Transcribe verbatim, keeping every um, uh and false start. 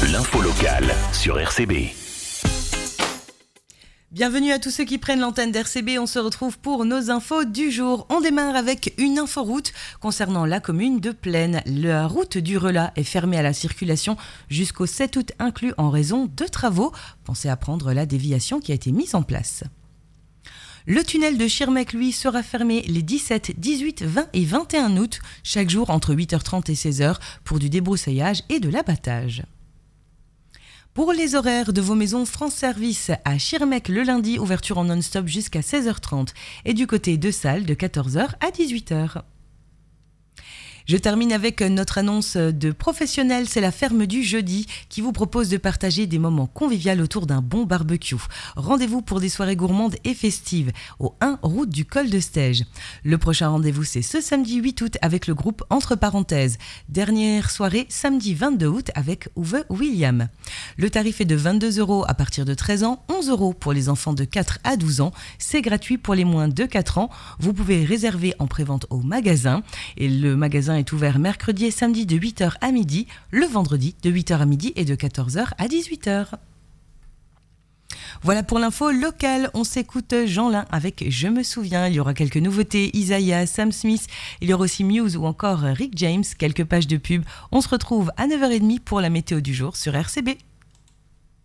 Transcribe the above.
L'info locale sur R C B. Bienvenue à tous ceux qui prennent l'antenne d'R C B. On se retrouve pour nos infos du jour. On démarre avec une inforoute concernant la commune de Plaine. La route du Relat est fermée à la circulation jusqu'au sept août inclus en raison de travaux. Pensez à prendre la déviation qui a été mise en place. Le tunnel de Schirmeck, lui, sera fermé les dix-sept, dix-huit, vingt et vingt et un août, chaque jour entre huit heures trente et seize heures pour du débroussaillage et de l'abattage. Pour les horaires de vos maisons France Service à Schirmeck le lundi, ouverture en non-stop jusqu'à seize heures trente et du côté de Salles de quatorze heures à dix-huit heures. Je termine avec notre annonce de professionnel, c'est la ferme du jeudi qui vous propose de partager des moments conviviaux autour d'un bon barbecue. Rendez-vous pour des soirées gourmandes et festives au un route du col de Stège. Le prochain rendez-vous c'est ce samedi huit août avec le groupe Entre Parenthèses. Dernière soirée samedi vingt-deux août avec Uwe William. Le tarif est de vingt-deux euros à partir de treize ans, onze euros pour les enfants de quatre à douze ans. C'est gratuit pour les moins de quatre ans. Vous pouvez réserver en prévente au magasin et le magasin est ouvert mercredi et samedi de huit heures à midi, le vendredi de huit heures à midi et de quatorze heures à dix-huit heures. Voilà pour l'info locale, on s'écoute Jean Lin avec Je me souviens, il y aura quelques nouveautés, Isaiah, Sam Smith, il y aura aussi Muse ou encore Rick James, quelques pages de pub. On se retrouve à neuf heures trente pour la météo du jour sur R C B.